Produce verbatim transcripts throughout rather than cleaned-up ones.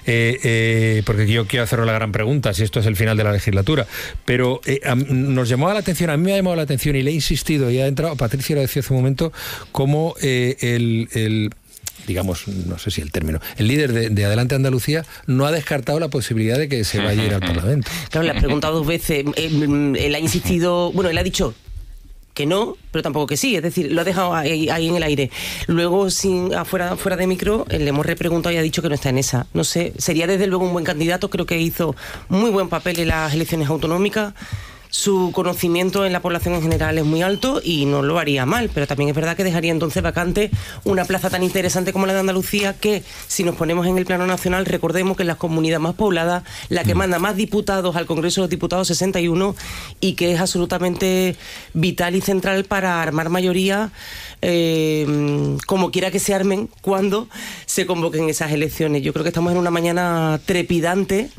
eh, eh, porque yo quiero hacer la gran pregunta, si esto es el final de la legislatura, pero eh, a, nos llamó la atención, a mí me ha llamado la atención y le he insistido, y ha entrado, Patricia lo decía hace un momento, como eh, el... el digamos, no sé si el término, el líder de, de Adelante Andalucía no ha descartado la posibilidad de que se vaya a ir al Parlamento. Claro, le ha preguntado dos veces, él, él ha insistido, bueno, él ha dicho que no, pero tampoco que sí, es decir, lo ha dejado ahí, ahí en el aire. Luego, sin afuera, fuera de micro, le hemos repreguntado y ha dicho que no está en esa. No sé, sería desde luego un buen candidato, creo que hizo muy buen papel en las elecciones autonómicas. Su conocimiento en la población en general es muy alto y no lo haría mal, pero también es verdad que dejaría entonces vacante una plaza tan interesante como la de Andalucía, que si nos ponemos en el plano nacional, recordemos que es la comunidad más poblada, la que manda más diputados al Congreso de los Diputados, sesenta y uno, y que es absolutamente vital y central para armar mayoría, eh, como quiera que se armen, cuando se convoquen esas elecciones. Yo creo que estamos en una mañana trepidante.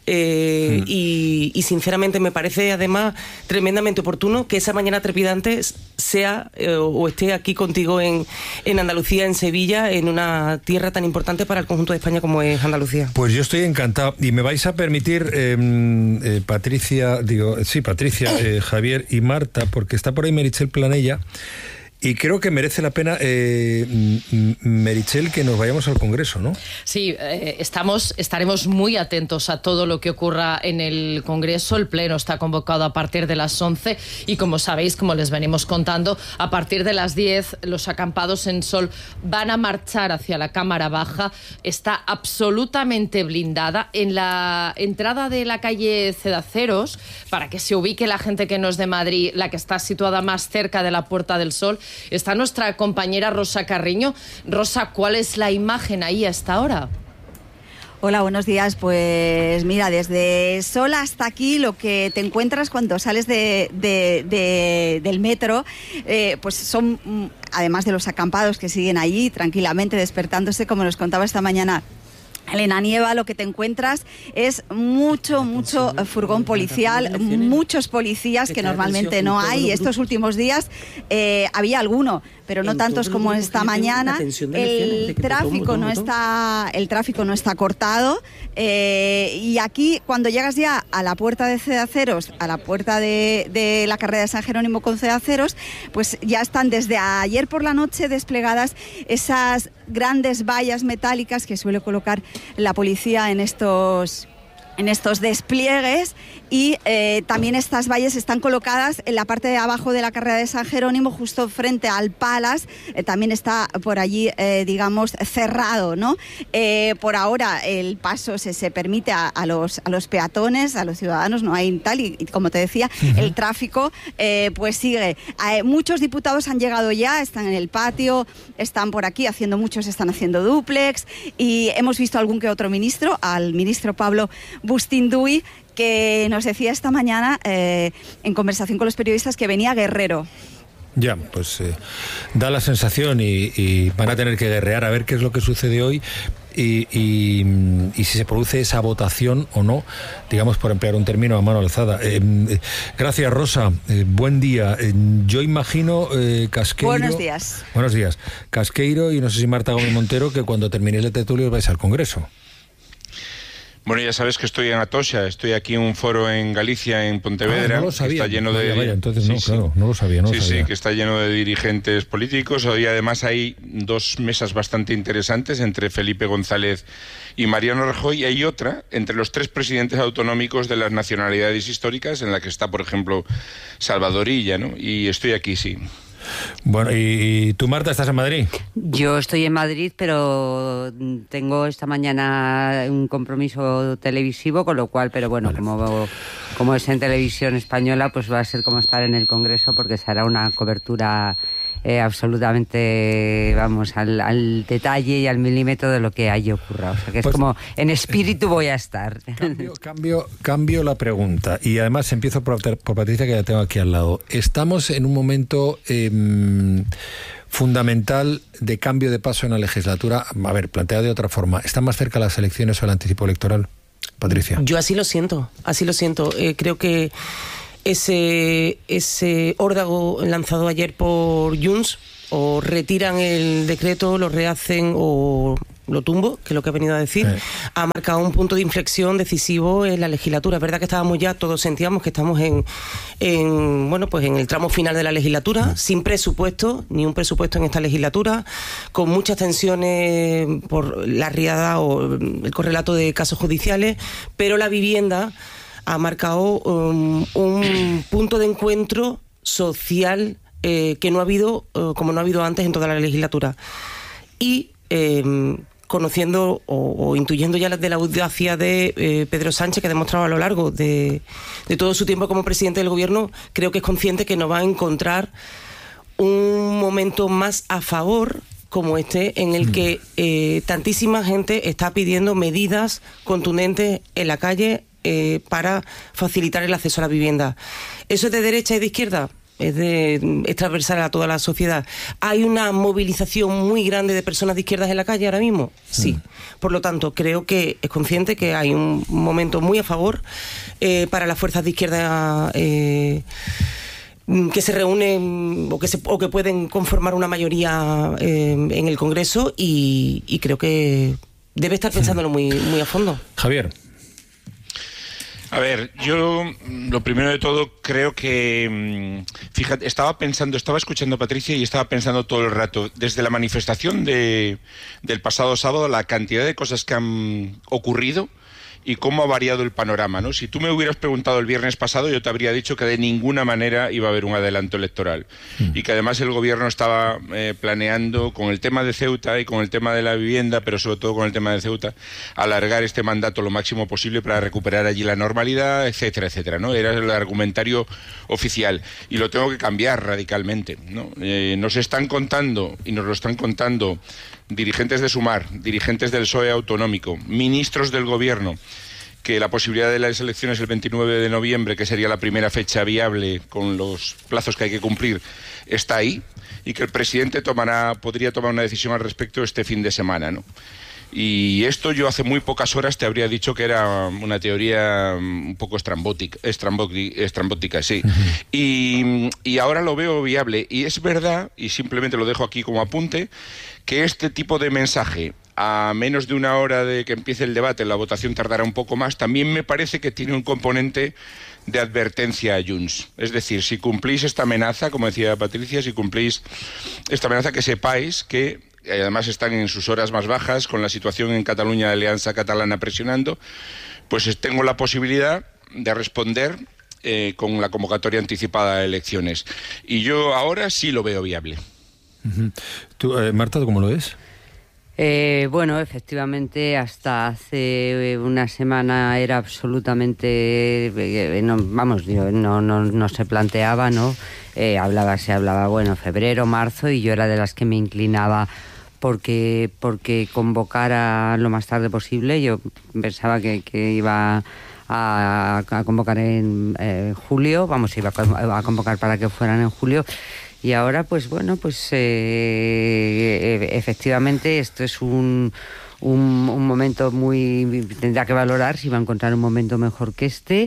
Eh, mm. y, y sinceramente me parece además tremendamente oportuno que esa mañana trepidante sea eh, o esté aquí contigo en, en Andalucía, en Sevilla, en una tierra tan importante para el conjunto de España como es Andalucía. Pues yo estoy encantado y me vais a permitir eh, eh, Patricia, digo, sí, Patricia, eh, Javier y Marta, porque está por ahí Meritxell Planella. Y creo que merece la pena, eh, Meritxell, que nos vayamos al Congreso, ¿no? Sí, eh, estamos, estaremos muy atentos a todo lo que ocurra en el Congreso. El Pleno está convocado a partir de las once y, como sabéis, como les venimos contando, a partir de las diez los acampados en Sol van a marchar hacia la Cámara Baja. Está absolutamente blindada. En la entrada de la calle Cedaceros, para que se ubique la gente que no es de Madrid, la que está situada más cerca de la Puerta del Sol, está nuestra compañera Rosa Carriño. Rosa, ¿cuál es la imagen ahí a esta hora? Hola, buenos días. Pues mira, desde Sol hasta aquí lo que te encuentras cuando sales de, de, de, del metro, eh, pues son, además de los acampados que siguen allí tranquilamente despertándose, como nos contaba esta mañana Elena Nieva, lo que te encuentras es mucho, mucho furgón policial, muchos policías que normalmente no hay. Estos últimos días eh, había alguno, pero no tantos como esta mañana. El tráfico no está, el tráfico no está cortado. Eh, y aquí, cuando llegas ya a la puerta de Cedaceros, a la puerta de, de la carrera de San Jerónimo con Cedaceros, pues ya están desde ayer por la noche desplegadas esas grandes vallas metálicas que suele colocar la policía en estos en estos despliegues, y eh, también estas vallas están colocadas en la parte de abajo de la carrera de San Jerónimo, justo frente al Palace. Eh, también está por allí, eh, digamos, cerrado, ¿no? Eh, por ahora el paso se, se permite a, a, los, a los peatones, a los ciudadanos, no hay tal, y, y como te decía, uh-huh. el tráfico eh, pues sigue. Eh, muchos diputados han llegado ya, están en el patio, están por aquí haciendo, muchos están haciendo dúplex, y hemos visto algún que otro ministro, al ministro Pablo Bustinduy, que nos decía esta mañana eh, en conversación con los periodistas que venía guerrero. Ya, pues eh, da la sensación y, y van a tener que guerrear a ver qué es lo que sucede hoy y, y, y si se produce esa votación o no, digamos, por emplear un término a mano alzada. Eh, eh, gracias, Rosa. Eh, buen día. Eh, yo imagino, eh, Casqueiro... Buenos días. Buenos días. Casqueiro y no sé si Marta Gómez Montero, que cuando terminéis el tertulio vais al Congreso. Bueno, ya sabes que estoy en Atocha, estoy aquí en un foro en Galicia, en Pontevedra, ah, no lo sabía. que está lleno vaya, de... Vaya, entonces no, sí, claro, sí. no lo sabía, no sí, lo sabía. Sí, que está lleno de dirigentes políticos. Hoy además hay dos mesas bastante interesantes entre Felipe González y Mariano Rajoy, y hay otra entre los tres presidentes autonómicos de las nacionalidades históricas, en la que está, por ejemplo, Salvador Illa, ¿no? Y estoy aquí, sí. Bueno, ¿y tú, Marta, estás en Madrid? Yo estoy en Madrid, pero tengo esta mañana un compromiso televisivo, con lo cual, pero bueno, vale. como, como es en televisión española, pues va a ser como estar en el Congreso, porque se hará una cobertura eh, absolutamente, vamos, al, al detalle y al milímetro de lo que allí ocurra. O sea, que es pues, como, en espíritu voy a estar. Cambio, cambio, cambio la pregunta. Y además empiezo por, por Patricia, que la tengo aquí al lado. Estamos en un momento eh, fundamental de cambio de paso en la legislatura. A ver, planteado de otra forma. ¿Están más cerca las elecciones o el anticipo electoral? Patricia. Yo así lo siento, así lo siento. Eh, creo que ese, ese órdago lanzado ayer por Junts, o retiran el decreto, lo rehacen o lo tumbo, que es lo que he venido a decir, eh. ha marcado un punto de inflexión decisivo en la legislatura. Es verdad que estábamos ya, todos sentíamos que estamos en, en bueno, pues en el tramo final de la legislatura, eh. sin presupuesto, ni un presupuesto en esta legislatura, con muchas tensiones por la riada o el correlato de casos judiciales, pero la vivienda ha marcado um, un punto de encuentro social eh, que no ha habido, uh, como no ha habido antes en toda la legislatura. Y eh, conociendo o, o intuyendo ya de la audacia de eh, Pedro Sánchez, que ha demostrado a lo largo de, de todo su tiempo como presidente del gobierno, creo que es consciente que no va a encontrar un momento más a favor como este, en el que eh, tantísima gente está pidiendo medidas contundentes en la calle eh, para facilitar el acceso a la vivienda. ¿Eso es de derecha y de izquierda? Es, de, es transversal a toda la sociedad. ¿Hay una movilización muy grande de personas de izquierdas en la calle ahora mismo? Sí. Por lo tanto, creo que es consciente que hay un momento muy a favor eh, para las fuerzas de izquierda eh, que se reúnen o que, se, o que pueden conformar una mayoría eh, en el Congreso y, y creo que debe estar pensándolo muy, muy a fondo. Javier. A ver, yo lo primero de todo creo que, fíjate, estaba pensando, estaba escuchando a Patricia y estaba pensando todo el rato, desde la manifestación de, del pasado sábado, la cantidad de cosas que han ocurrido y cómo ha variado el panorama, ¿no? Si tú me hubieras preguntado el viernes pasado, yo te habría dicho que de ninguna manera iba a haber un adelanto electoral mm. y que además el gobierno estaba eh, planeando, con el tema de Ceuta y con el tema de la vivienda, pero sobre todo con el tema de Ceuta, alargar este mandato lo máximo posible para recuperar allí la normalidad, etcétera, etcétera, ¿no? Era el argumentario oficial y lo tengo que cambiar radicalmente, ¿no? Eh, nos están contando, y nos lo están contando dirigentes de Sumar, dirigentes del P S O E autonómico, ministros del gobierno, que la posibilidad de las elecciones el veintinueve de noviembre, que sería la primera fecha viable con los plazos que hay que cumplir, está ahí, y que el presidente tomará, podría tomar una decisión al respecto este fin de semana, ¿no? Y esto yo hace muy pocas horas te habría dicho que era una teoría un poco estrambótica, estrambótica, estrambótica sí. Uh-huh. y, y ahora lo veo viable. Y es verdad, y simplemente lo dejo aquí como apunte, que este tipo de mensaje, a menos de una hora de que empiece el debate, la votación tardará un poco más, también me parece que tiene un componente de advertencia a Junts. Es decir, si cumplís esta amenaza, como decía Patricia, si cumplís esta amenaza, que sepáis que además están en sus horas más bajas, con la situación en Cataluña de Alianza Catalana presionando, pues tengo la posibilidad de responder eh, con la convocatoria anticipada de elecciones. Y yo ahora sí lo veo viable. Uh-huh. ¿Tú, eh, Marta, cómo lo ves? Eh, bueno, efectivamente, hasta hace una semana era absolutamente, eh, no, vamos, no, no, no se planteaba, ¿no? Eh, hablaba, se hablaba, bueno, febrero, marzo, y yo era de las que me inclinaba porque porque convocara lo más tarde posible. Yo pensaba que, que iba a, a convocar en eh, julio, vamos, iba a convocar para que fueran en julio. Y ahora, pues bueno, pues eh, efectivamente esto es un, un, un momento muy... Tendrá que valorar si va a encontrar un momento mejor que este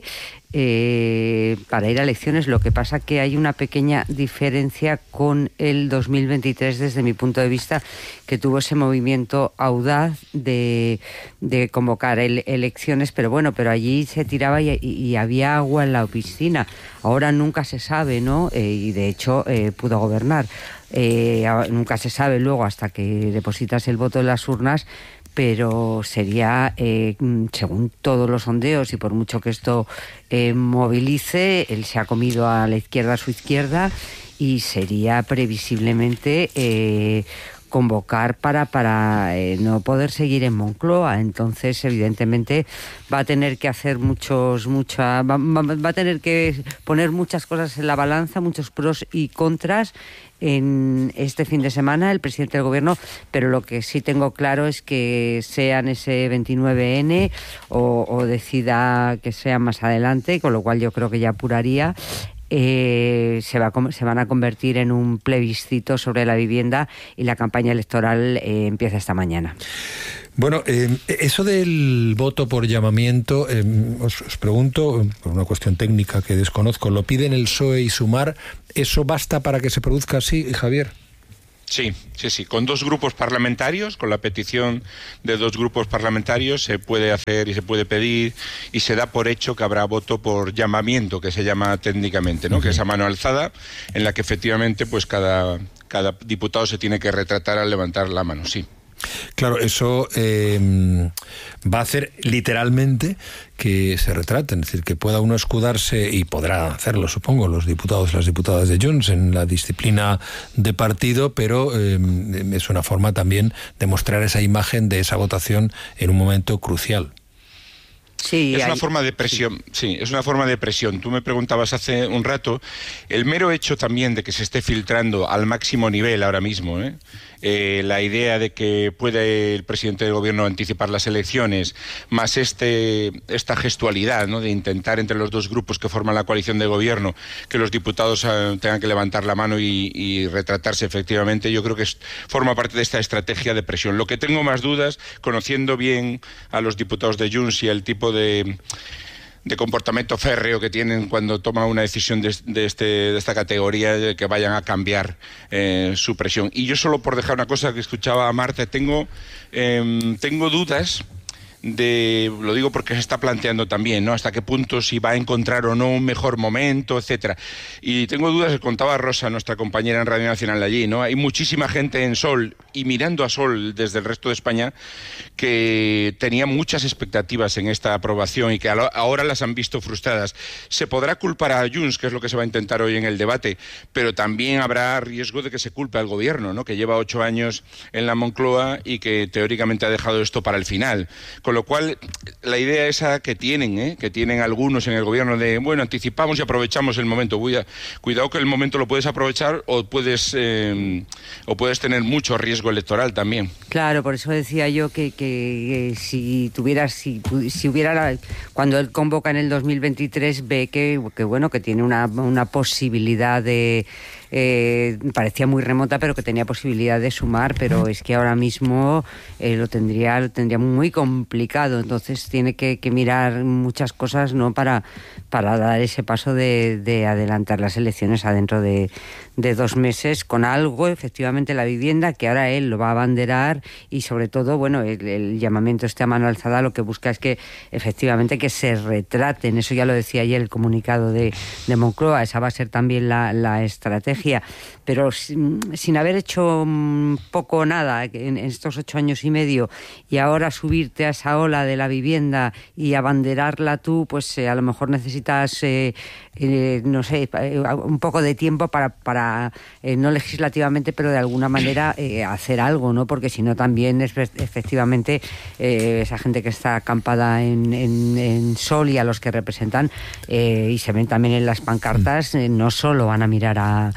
eh, para ir a elecciones. Lo que pasa que hay una pequeña diferencia con el dos mil veintitrés desde mi punto de vista, que tuvo ese movimiento audaz de, de convocar el, elecciones, pero bueno, pero allí se tiraba y, y, y había agua en la piscina. Ahora nunca se sabe, ¿no? Eh, y de hecho eh, pudo gobernar. Eh, nunca se sabe luego hasta que depositas el voto en las urnas, pero sería, eh, según todos los sondeos, y por mucho que esto eh, movilice, él se ha comido a la izquierda, a su izquierda, y sería previsiblemente eh, convocar para, para eh, no poder seguir en Moncloa. Entonces, evidentemente, va a tener que hacer muchos, mucha, va, va a tener que poner muchas cosas en la balanza, muchos pros y contras en este fin de semana el presidente del gobierno, pero lo que sí tengo claro es que sean ese veintinueve ene o, o decida que sea más adelante, con lo cual yo creo que ya apuraría, eh, se, va a, se van a convertir en un plebiscito sobre la vivienda, y la campaña electoral eh, empieza esta mañana. Bueno, eh, eso del voto por llamamiento, eh, os, os pregunto, por una cuestión técnica que desconozco, ¿lo piden el P S O E y Sumar? ¿Eso basta para que se produzca así, Javier? Sí, sí, sí. Con dos grupos parlamentarios, con la petición de dos grupos parlamentarios, se puede hacer y se puede pedir y se da por hecho que habrá voto por llamamiento, que se llama técnicamente, ¿no? Uh-huh. Que es a mano alzada, en la que efectivamente pues cada, cada diputado se tiene que retratar al levantar la mano, sí. Claro, eso eh, va a hacer literalmente que se retraten, es decir, que pueda uno escudarse, y podrá hacerlo, supongo, los diputados y las diputadas de Junts en la disciplina de partido, pero eh, es una forma también de mostrar esa imagen de esa votación en un momento crucial. Sí, es hay... una forma de presión, sí, es una forma de presión. Tú me preguntabas hace un rato, el mero hecho también de que se esté filtrando al máximo nivel ahora mismo, ¿eh? Eh, la idea de que puede el presidente del gobierno anticipar las elecciones, más este esta gestualidad, ¿no?, de intentar entre los dos grupos que forman la coalición de gobierno que los diputados eh, tengan que levantar la mano y, y retratarse efectivamente, yo creo que es, forma parte de esta estrategia de presión. Lo que tengo más dudas, conociendo bien a los diputados de Junts y el tipo de... de comportamiento férreo que tienen cuando toman una decisión de, de, este, de esta categoría, de que vayan a cambiar eh, su presión. Y yo solo por dejar una cosa que escuchaba a Marta, tengo, eh, tengo dudas de, lo digo porque se está planteando también, ¿no?, hasta qué punto si va a encontrar o no un mejor momento, etcétera. Y tengo dudas, que contaba Rosa, nuestra compañera en Radio Nacional allí, ¿no? Hay muchísima gente en Sol y mirando a Sol desde el resto de España que tenía muchas expectativas en esta aprobación y que ahora las han visto frustradas. Se podrá culpar a Junts, que es lo que se va a intentar hoy en el debate, pero también habrá riesgo de que se culpe al gobierno, ¿no?, que lleva ocho años en la Moncloa y que teóricamente ha dejado esto para el final. Con lo cual, la idea esa que tienen, ¿eh? que tienen algunos en el gobierno de, bueno, anticipamos y aprovechamos el momento. Cuidado que el momento lo puedes aprovechar o puedes eh, o puedes tener mucho riesgo electoral también. Claro, por eso decía yo que, que, que si tuviera, si, si hubiera, la, cuando él convoca en el dos mil veintitrés, ve que, que bueno, que tiene una, una posibilidad de... Eh, parecía muy remota, pero que tenía posibilidad de sumar, pero es que ahora mismo eh, lo tendría lo tendría muy complicado, entonces tiene que, que mirar muchas cosas, ¿no?, para, para dar ese paso de, de adelantar las elecciones a dentro de, de dos meses, con algo, efectivamente, la vivienda, que ahora él lo va a abanderar, y sobre todo, bueno, el, el llamamiento este a mano alzada lo que busca es que efectivamente que se retraten, eso ya lo decía ayer el comunicado de, de Moncloa, esa va a ser también la, la estrategia, pero sin, sin haber hecho poco o nada en estos ocho años y medio, y ahora subirte a esa ola de la vivienda y abanderarla tú, pues eh, a lo mejor necesitas, eh, eh, no sé, un poco de tiempo para, para eh, no legislativamente, pero de alguna manera eh, hacer algo, ¿no? Porque si no también es, efectivamente eh, esa gente que está acampada en, en, en Sol y a los que representan eh, y se ven también en las pancartas, eh, no solo van a mirar a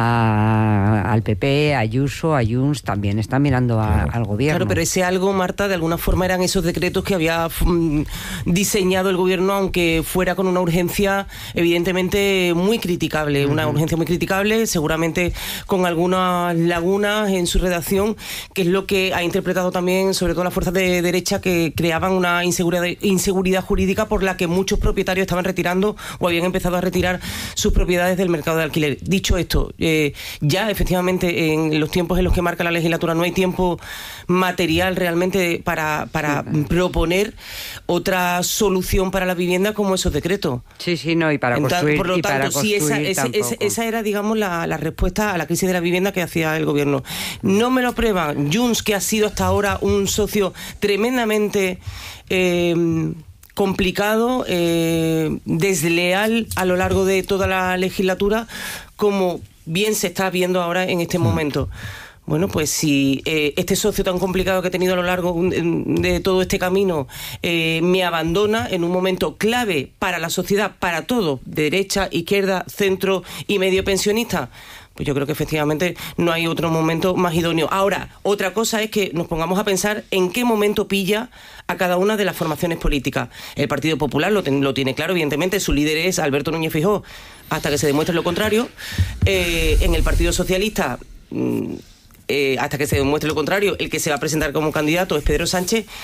A, al P P, a Ayuso, a Junts, también están mirando a, al gobierno. Claro, pero ese algo, Marta, de alguna forma eran esos decretos que había mm, diseñado el gobierno, aunque fuera con una urgencia evidentemente muy criticable, uh-huh. una urgencia muy criticable, seguramente con algunas lagunas en su redacción, que es lo que ha interpretado también, sobre todo las fuerzas de derecha, que creaban una inseguridad, inseguridad jurídica por la que muchos propietarios estaban retirando o habían empezado a retirar sus propiedades del mercado de alquiler. Dicho esto, Eh, ya efectivamente en los tiempos en los que marca la legislatura no hay tiempo material realmente para, para sí, proponer otra solución para la vivienda como esos decretos. Sí, sí, no, y para Entonces, construir por lo y tanto, para sí, esa, esa, esa, esa era, digamos, la, la respuesta a la crisis de la vivienda que hacía el gobierno. No me lo prueban Junts, que ha sido hasta ahora un socio tremendamente eh, complicado, eh, desleal a lo largo de toda la legislatura, como bien se está viendo ahora en este momento. Bueno, pues si eh, este socio tan complicado que he tenido a lo largo de todo este camino eh, me abandona en un momento clave para la sociedad, para todos, derecha, izquierda, centro y medio pensionista, pues yo creo que efectivamente no hay otro momento más idóneo. Ahora, otra cosa es que nos pongamos a pensar en qué momento pilla a cada una de las formaciones políticas. El Partido Popular lo, ten, lo tiene claro, evidentemente, su líder es Alberto Núñez Feijóo, hasta que se demuestre lo contrario. Eh, en el Partido Socialista, mm, eh, hasta que se demuestre lo contrario, el que se va a presentar como candidato es Pedro Sánchez.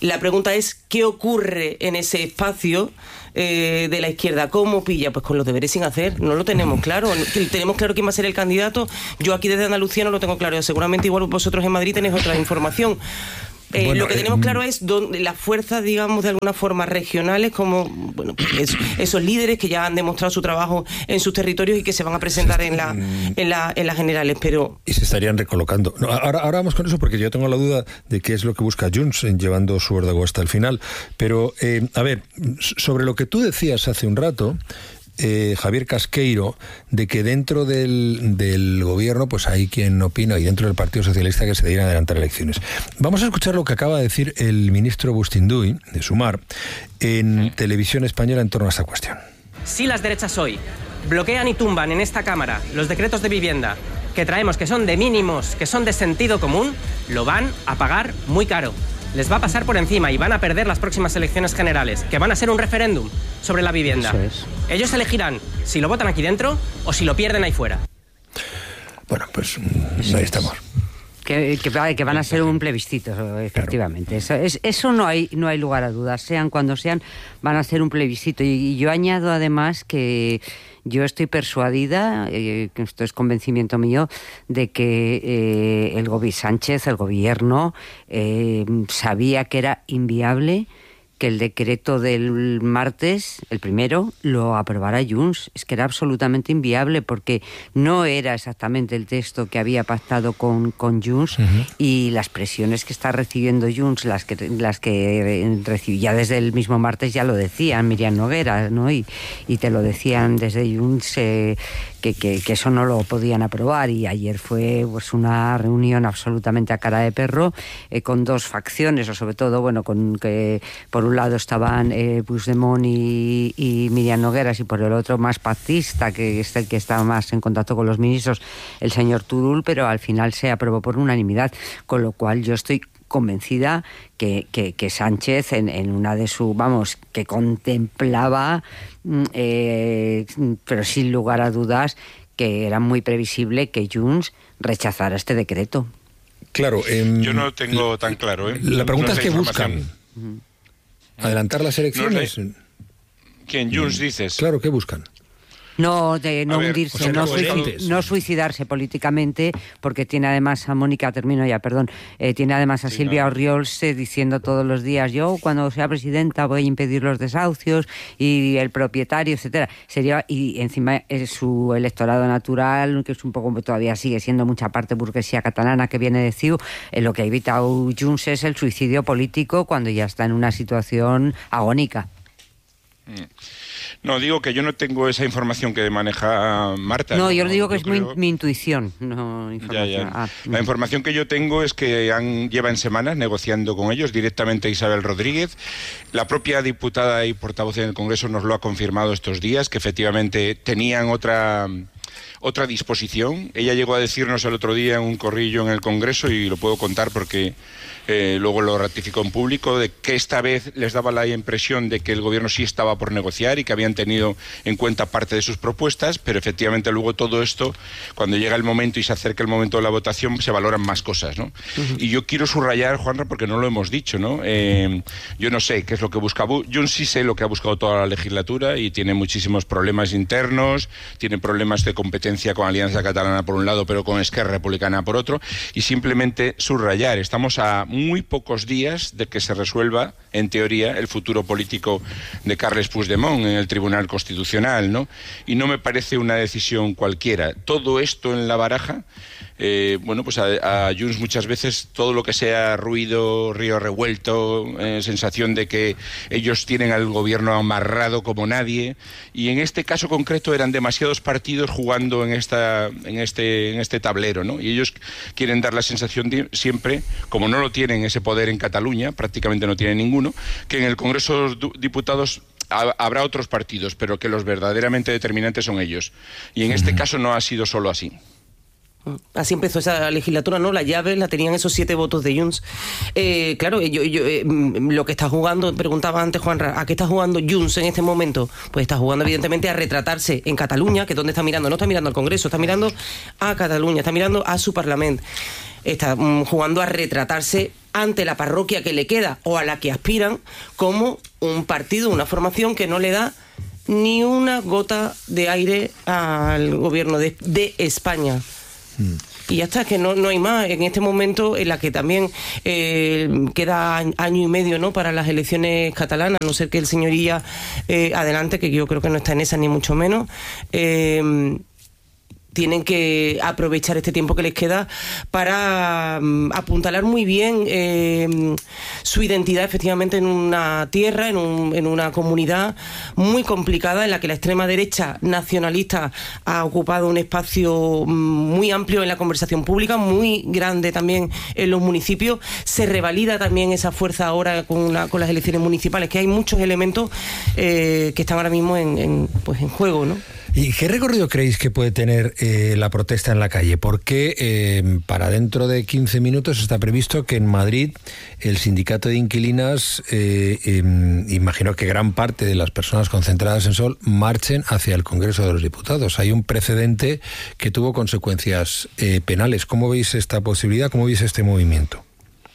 La pregunta es, ¿qué ocurre en ese espacio eh, de la izquierda? ¿Cómo pilla? Pues con los deberes sin hacer. No lo tenemos claro. Tenemos claro quién va a ser el candidato. Yo aquí desde Andalucía no lo tengo claro. Seguramente igual vosotros en Madrid tenéis otra información. Eh, bueno, lo que tenemos eh, claro es donde las fuerzas, digamos, de alguna forma regionales, como bueno, pues esos líderes que ya han demostrado su trabajo en sus territorios y que se van a presentar en la en la en las generales, pero y se estarían recolocando. No, ahora, ahora vamos con eso porque yo tengo la duda de qué es lo que busca Junts en llevando su órdago hasta el final. Pero eh, a ver, sobre lo que tú decías hace un rato. Eh, Javier Casqueiro, de que dentro del, del gobierno pues hay quien opina, y dentro del Partido Socialista, que se debieran adelantar elecciones. Vamos a escuchar lo que acaba de decir el ministro Bustinduy, de Sumar, en Televisión Española en torno a esta cuestión. Si las derechas hoy bloquean y tumban en esta Cámara los decretos de vivienda que traemos, que son de mínimos, que son de sentido común, lo van a pagar muy caro. Les va a pasar por encima y van a perder las próximas elecciones generales, que van a ser un referéndum sobre la vivienda. Eso es. Ellos elegirán si lo votan aquí dentro o si lo pierden ahí fuera. Bueno, pues Eso ahí estamos. Que, que, que van a ser un plebiscito, efectivamente. Claro. Eso, es, eso no hay no hay lugar a dudas. Sean cuando sean, van a ser un plebiscito. Y, y yo añado además que yo estoy persuadida, eh, que esto es convencimiento mío, de que eh, el gobierno Sánchez, el gobierno, eh, sabía que era inviable que el decreto del martes, el primero, lo aprobara Junts. Es que era absolutamente inviable porque no era exactamente el texto que había pactado con, con Junts. Uh-huh. Y las presiones que está recibiendo Junts, las que las que recibía desde el mismo martes, ya lo decían Miriam Noguera, ¿no? Y, y te lo decían desde Junts, eh, que, que, que eso no lo podían aprobar. Y ayer fue pues una reunión absolutamente a cara de perro, eh, con dos facciones, o sobre todo, bueno, con que por un lado estaban eh, Puigdemont y, y Miriam Nogueras, y por el otro más pactista, que es el que está más en contacto con los ministros, el señor Turull, pero al final se aprobó por unanimidad, con lo cual yo estoy convencida que, que, que Sánchez en, en una de sus, vamos, que contemplaba, eh, pero sin lugar a dudas, que era muy previsible que Junts rechazara este decreto. Claro. Eh, yo no tengo tan claro. ¿eh? La pregunta no es qué buscan. Uh-huh. ¿Adelantar las elecciones? No, ¿quién? Junts, dices. Claro, ¿qué buscan? No, de no ver, hundirse, o sea, no, suic- no suicidarse políticamente, porque tiene además a Mónica, termino ya, perdón, eh, tiene además a sí, Silvia no. Orriols eh, diciendo todos los días, yo cuando sea presidenta voy a impedir los desahucios y el propietario, etcétera. Sería, y encima es su electorado natural, que es un poco, todavía sigue siendo mucha parte burguesía catalana que viene de C I U, eh, lo que ha evitado Junts es el suicidio político cuando ya está en una situación agónica. Mm. No, digo que yo no tengo esa información que maneja Marta. No, yo no, digo que yo es creo... mi, mi intuición. No, información. Ya, ya. Ah, la información que yo tengo es que han, llevan semanas negociando con ellos, directamente Isabel Rodríguez. La propia diputada y portavoz en el Congreso nos lo ha confirmado estos días, que efectivamente tenían otra... otra disposición. Ella llegó a decirnos el otro día en un corrillo en el Congreso, y lo puedo contar porque eh, luego lo ratificó en público, de que esta vez les daba la impresión de que el gobierno sí estaba por negociar y que habían tenido en cuenta parte de sus propuestas, pero efectivamente luego todo esto, cuando llega el momento y se acerca el momento de la votación, se valoran más cosas, ¿no? Uh-huh. Y yo quiero subrayar, Juanra, porque no lo hemos dicho, ¿no? Eh, yo no sé qué es lo que busca. Yo sí sé lo que ha buscado toda la legislatura, y tiene muchísimos problemas internos, tiene problemas de competencia con Alianza Catalana por un lado, pero con Esquerra Republicana por otro, y simplemente subrayar, estamos a muy pocos días de que se resuelva, en teoría, el futuro político de Carles Puigdemont en el Tribunal Constitucional, ¿no? Y no me parece una decisión cualquiera. Todo esto en la baraja, eh, bueno, pues a, a Junts muchas veces todo lo que sea ruido, río revuelto, eh, sensación de que ellos tienen al gobierno amarrado como nadie, y en este caso concreto eran demasiados partidos jugando en esta en este en este tablero, ¿no? Y ellos quieren dar la sensación de, siempre, como no lo tienen ese poder en Cataluña, prácticamente no tienen ninguno, que en el Congreso de los Diputados ha, habrá otros partidos, pero que los verdaderamente determinantes son ellos. Y en uh-huh. este caso no ha sido solo así. Así empezó esa legislatura, ¿no? La llave la tenían esos siete votos de Junts. Eh, claro, yo, yo, eh, lo que está jugando, preguntaba antes Juanra, ¿a qué está jugando Junts en este momento? Pues está jugando evidentemente a retratarse en Cataluña, que es donde está mirando, no está mirando al Congreso, está mirando a Cataluña, está mirando a su Parlamento. está um, jugando a retratarse ante la parroquia que le queda o a la que aspiran como un partido, una formación que no le da ni una gota de aire al gobierno de, de España. Mm. Y ya está, que no, no hay más. En este momento en la que también eh, queda año y medio, ¿no?, para las elecciones catalanas, a no ser que el señor Illa eh, adelante, que yo creo que no está en esa ni mucho menos, eh, tienen que aprovechar este tiempo que les queda para um, apuntalar muy bien eh, su identidad efectivamente en una tierra, en, un, en una comunidad muy complicada en la que la extrema derecha nacionalista ha ocupado un espacio um, muy amplio en la conversación pública, muy grande también en los municipios. Se revalida también esa fuerza ahora con, una, con las elecciones municipales, que hay muchos elementos eh, que están ahora mismo en, en, pues en juego, ¿no? ¿Y qué recorrido creéis que puede tener eh, la protesta en la calle? Porque eh, para dentro de quince minutos está previsto que en Madrid el sindicato de inquilinas, eh, eh, imagino que gran parte de las personas concentradas en Sol, marchen hacia el Congreso de los Diputados. Hay un precedente que tuvo consecuencias eh, penales. ¿Cómo veis esta posibilidad? ¿Cómo veis este movimiento?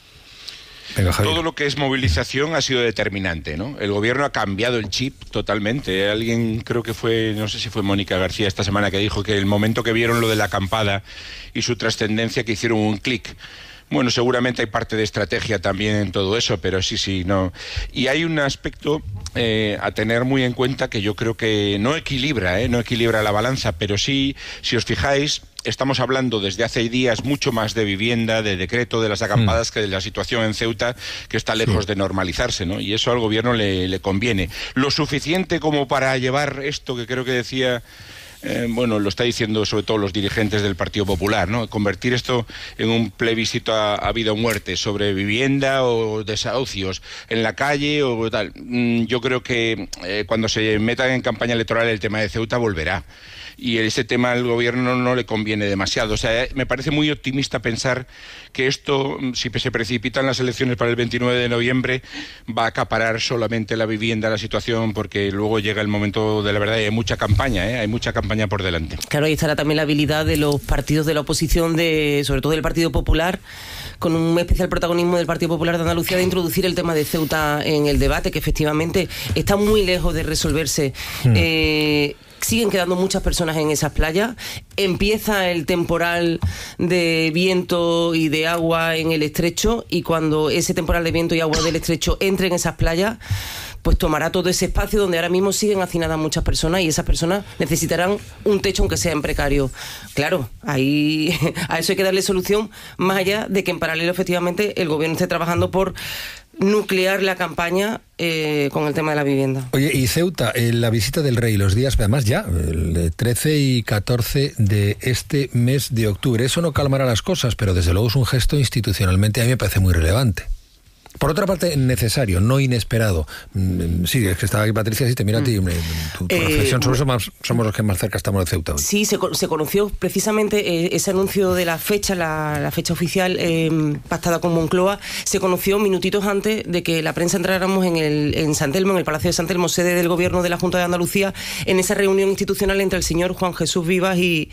Venga, todo lo que es movilización ha sido determinante, ¿no? El gobierno ha cambiado el chip totalmente. Alguien, creo que fue, no sé si fue Mónica García esta semana, que dijo que el momento que vieron lo de la acampada y su trascendencia, que hicieron un clic. Bueno, seguramente hay parte de estrategia también en todo eso, pero sí, sí, no. Y hay un aspecto eh, a tener muy en cuenta que yo creo que no equilibra, ¿eh? no equilibra la balanza, pero sí, si os fijáis, estamos hablando desde hace días mucho más de vivienda, de decreto, de las acampadas, mm. que de la situación en Ceuta, que está lejos sí. de normalizarse, ¿no? Y eso al gobierno le, le conviene. Lo suficiente como para llevar esto que creo que decía... Eh, bueno, lo está diciendo sobre todo los dirigentes del Partido Popular, ¿no? Convertir esto en un plebiscito a, a vida o muerte sobre vivienda o desahucios en la calle o tal. Mm, yo creo que eh, cuando se metan en campaña electoral el tema de Ceuta volverá. Y ese tema al gobierno no le conviene demasiado. O sea, me parece muy optimista pensar que esto, si se precipitan las elecciones para el veintinueve de noviembre, va a acaparar solamente la vivienda, la situación, porque luego llega el momento de la verdad y hay mucha campaña, ¿eh? Hay mucha campaña por delante. Claro, ahí estará también la habilidad de los partidos de la oposición, de, sobre todo del Partido Popular, con un especial protagonismo del Partido Popular de Andalucía, de introducir el tema de Ceuta en el debate, que efectivamente está muy lejos de resolverse. Mm. Eh, Siguen quedando muchas personas en esas playas. Empieza el temporal de viento y de agua en el estrecho, y cuando ese temporal de viento y agua del estrecho entre en esas playas, pues tomará todo ese espacio donde ahora mismo siguen hacinadas muchas personas, y esas personas necesitarán un techo aunque sea en precario. Claro, ahí a eso hay que darle solución, más allá de que en paralelo efectivamente el gobierno esté trabajando por nuclear la campaña eh, con el tema de la vivienda. Oye, y Ceuta, eh, la visita del rey, los días, además ya, el trece y catorce de este mes de octubre, eso no calmará las cosas, pero desde luego es un gesto institucionalmente a mí me parece muy relevante. Por otra parte, necesario, no inesperado. Sí, es que estaba aquí Patricia, sí, te mira a ti, tu, tu eh, reflexión sobre eso, más, somos los que más cerca estamos de Ceuta hoy. Sí, se, se conoció precisamente eh, ese anuncio de la fecha, la, la fecha oficial eh, pactada con Moncloa, se conoció minutitos antes de que la prensa entráramos en, el, en San Telmo, en el Palacio de San Telmo, sede del Gobierno de la Junta de Andalucía, en esa reunión institucional entre el señor Juan Jesús Vivas y,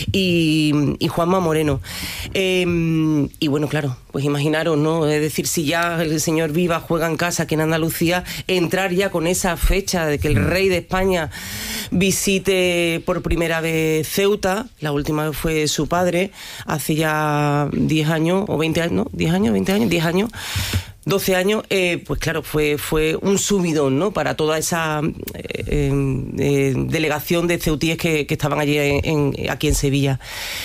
y, y Juanma Moreno. Eh, y bueno, claro, pues imaginaros, ¿no? Es decir, si ya el señor Vivas juega en casa aquí en Andalucía, entrar ya con esa fecha de que el rey de España visite por primera vez Ceuta, la última vez fue su padre, hace ya diez años, o veinte años, ¿no? diez años, veinte años, diez años, doce años, eh, pues claro, fue, fue un subidón, ¿no? Para toda esa eh, eh, delegación de ceutíes que, que estaban allí en, en, aquí en Sevilla.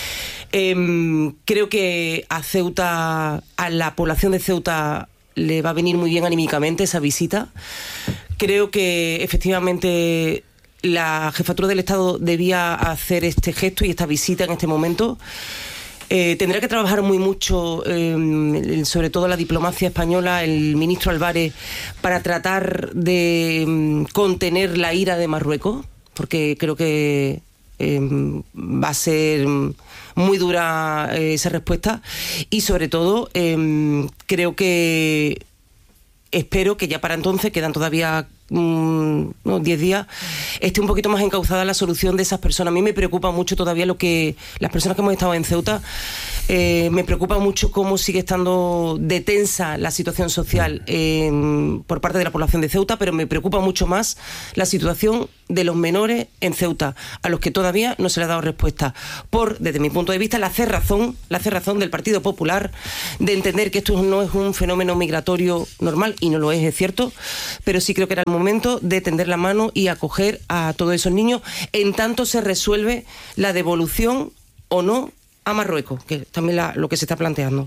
Eh, creo que a Ceuta, a la población de Ceuta le va a venir muy bien anímicamente esa visita. Creo que efectivamente la jefatura del Estado debía hacer este gesto y esta visita en este momento. Eh, tendrá que trabajar muy mucho, eh, sobre todo la diplomacia española, el ministro Álvarez, para tratar de um, contener la ira de Marruecos, porque creo que eh, va a ser muy dura eh, esa respuesta, y sobre todo eh, creo que espero que ya para entonces, quedan todavía mmm, no, diez días, esté un poquito más encauzada la solución de esas personas. A mí me preocupa mucho todavía lo que las personas que hemos estado en Ceuta, eh, me preocupa mucho cómo sigue estando de tensa la situación social eh, por parte de la población de Ceuta, pero me preocupa mucho más la situación de los menores en Ceuta, a los que todavía no se le ha dado respuesta, por, desde mi punto de vista, la cerrazón, la cerrazón del Partido Popular de entender que esto no es un fenómeno migratorio normal, y no lo es, es cierto, pero sí creo que era el momento de tender la mano y acoger a todos esos niños, en tanto se resuelve la devolución o no a Marruecos, que es también la, lo que se está planteando.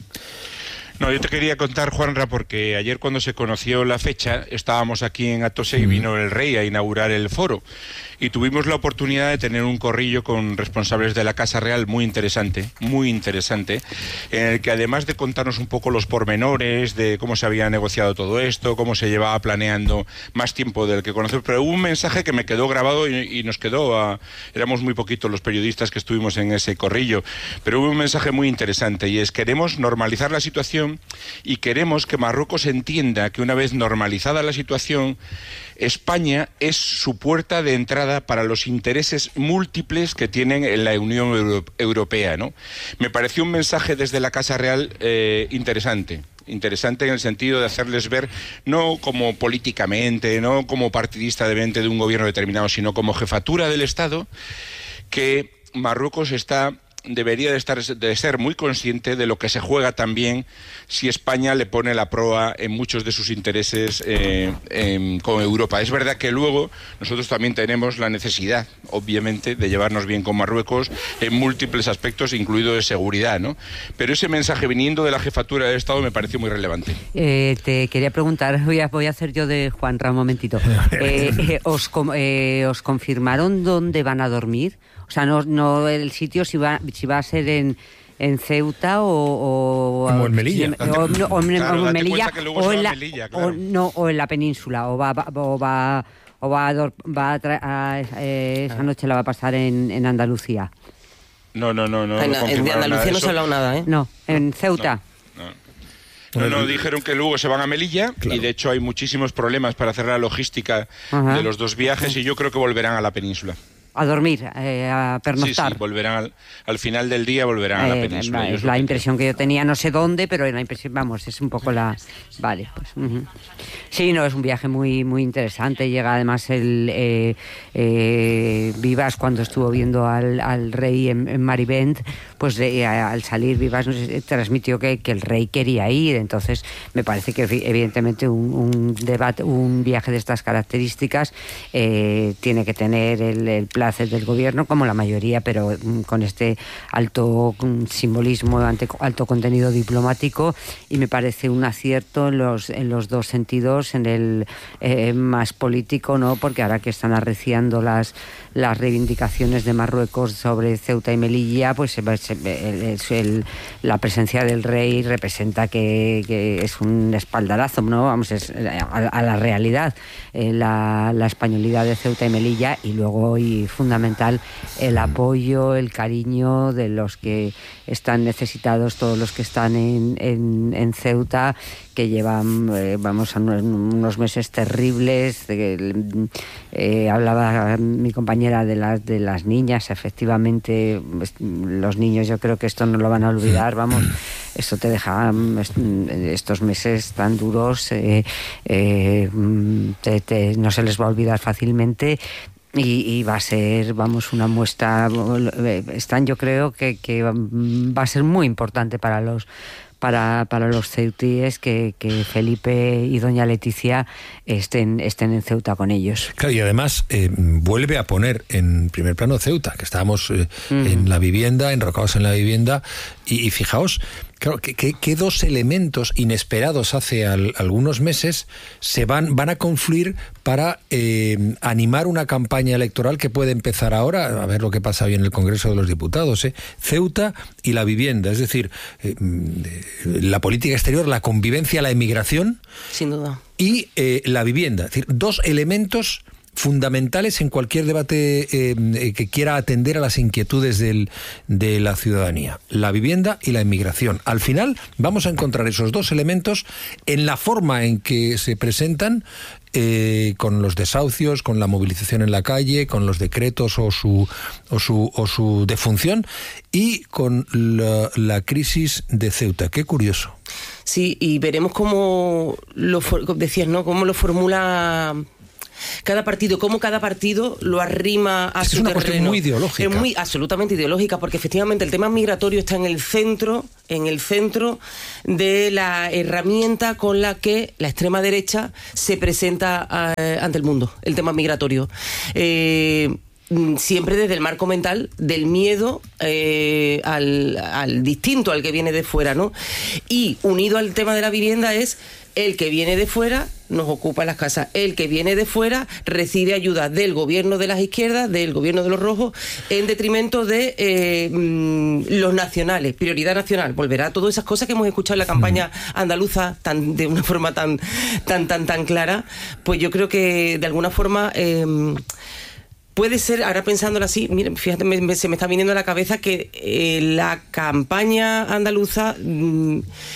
No, yo te quería contar, Juanra, porque ayer cuando se conoció la fecha, estábamos aquí en Atocha y vino el rey a inaugurar el foro. Y tuvimos la oportunidad de tener un corrillo con responsables de la Casa Real muy interesante, muy interesante, en el que además de contarnos un poco los pormenores de cómo se había negociado todo esto, cómo se llevaba planeando más tiempo del que conocemos, pero hubo un mensaje que me quedó grabado y, y nos quedó, a, éramos muy poquitos los periodistas que estuvimos en ese corrillo, pero hubo un mensaje muy interesante, y es: queremos normalizar la situación y queremos que Marruecos entienda que una vez normalizada la situación, España es su puerta de entrada para los intereses múltiples que tienen en la Unión Euro- Europea, ¿no? Me pareció un mensaje desde la Casa Real eh, interesante. Interesante en el sentido de hacerles ver, no como políticamente, no como partidista de mente de un gobierno determinado, sino como jefatura del Estado, que Marruecos está... debería de, estar, de ser muy consciente de lo que se juega también si España le pone la proa en muchos de sus intereses eh, en, con Europa. Es verdad que luego nosotros también tenemos la necesidad, obviamente, de llevarnos bien con Marruecos en múltiples aspectos, incluido de seguridad, ¿no? Pero ese mensaje viniendo de la jefatura del Estado me pareció muy relevante. Eh, te quería preguntar, voy a, voy a hacer yo de Juanra un momentito. Eh, eh, os, eh, ¿Os confirmaron dónde van a dormir? O sea, no, no el sitio si va, si va a ser en, en Ceuta o, o como en Melilla, o, o, no, o, claro, o en Melilla, o en la, Melilla, claro. o, no, o en la península, o va, o va, o va, a, va a, tra- a eh, esa noche la va a pasar en, en Andalucía. No, no, no, no. En, no en de Andalucía no se ha hablado nada, ¿eh? No, en Ceuta. No, no. No, no, dijeron que luego se van a Melilla, claro. Y de hecho hay muchísimos problemas para hacer la logística Ajá. de los dos viajes, y yo creo que volverán a la península. A dormir, eh, a pernoctar. Sí, sí, volverán al, al final del día volverán eh, a la península. Es la impresión que yo tenía, no sé dónde, pero la impresión, vamos, es un poco la... Vale, pues... Uh-huh. Sí, no, es un viaje muy muy interesante. Llega además el... Eh, eh, Vivas, cuando estuvo viendo al, al rey en, en Marivent, pues eh, al salir Vivas nos transmitió que, que el rey quería ir. Entonces, me parece que evidentemente un, un debate, un viaje de estas características eh, tiene que tener el, el placer del gobierno, como la mayoría, pero con este alto simbolismo, alto contenido diplomático, y me parece un acierto en los, en los dos sentidos, en el eh, más político, ¿no? Porque ahora que están arreciando las, las reivindicaciones de Marruecos sobre Ceuta y Melilla, pues el, el, la presencia del rey representa que, que es un espaldarazo, ¿no? Vamos, es a, a la realidad, eh, la, la españolidad de Ceuta y Melilla, y luego y fundamental el apoyo, el cariño de los que están necesitados, todos los que están en, en, en Ceuta, que llevan, eh, vamos, a unos, unos meses terribles. De, eh, hablaba mi compañera de las de las niñas, efectivamente, los niños, yo creo que esto no lo van a olvidar, vamos, esto te deja estos meses tan duros, eh, eh, te, te, no se les va a olvidar fácilmente. Y, y va a ser, vamos, una muestra, están, yo creo que, que va a ser muy importante para los para, para los ceutíes que, que Felipe y doña Leticia estén, estén en Ceuta con ellos. Claro, y además eh, vuelve a poner en primer plano Ceuta, que estábamos eh, uh-huh. en la vivienda, enrocados en la vivienda, y, y fijaos, claro, que, que, que dos elementos inesperados hace al, algunos meses se van, van a confluir para eh, animar una campaña electoral que puede empezar ahora, a ver lo que pasa hoy en el Congreso de los Diputados, ¿eh? Ceuta y la vivienda, es decir, eh, la política exterior, la convivencia, la emigración. Sin duda. Y eh, la vivienda, es decir, dos elementos fundamentales en cualquier debate eh, que quiera atender a las inquietudes del, de la ciudadanía, la vivienda y la inmigración. Al final vamos a encontrar esos dos elementos en la forma en que se presentan eh, con los desahucios, con la movilización en la calle, con los decretos o su, o su, o su defunción, y con la, la crisis de Ceuta. Qué curioso. Sí, y veremos cómo lo, decías, ¿no? Cómo lo formula cada partido, cómo cada partido lo arrima a es su una terreno. Cuestión muy ideológica. Es muy, absolutamente ideológica, porque efectivamente el tema migratorio está en el centro, en el centro de la herramienta con la que la extrema derecha se presenta a, ante el mundo, el tema migratorio. Eh, siempre desde el marco mental del miedo eh, al, al distinto, al que viene de fuera, ¿no? Y unido al tema de la vivienda es el que viene de fuera nos ocupa las casas, el que viene de fuera recibe ayuda del gobierno de las izquierdas, del gobierno de los rojos, en detrimento de eh, los nacionales, prioridad nacional. Volverá a todas esas cosas que hemos escuchado en la campaña andaluza tan, de una forma tan, tan, tan, tan clara. Pues yo creo que de alguna forma eh, puede ser, ahora pensándolo así, mira, fíjate, me, me, se me está viniendo a la cabeza que eh, la campaña andaluza mm,